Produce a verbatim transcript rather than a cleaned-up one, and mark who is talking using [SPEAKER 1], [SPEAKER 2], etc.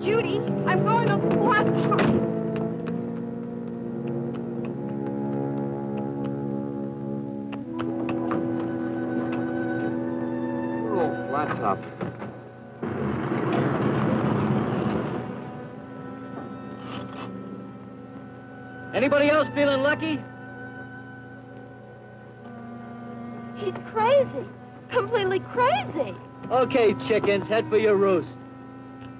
[SPEAKER 1] Judy, I'm going to flat top.
[SPEAKER 2] Oh, flat top.
[SPEAKER 3] Anybody else feeling lucky?
[SPEAKER 1] He's crazy. Completely crazy.
[SPEAKER 3] Okay, chickens, head for your roost.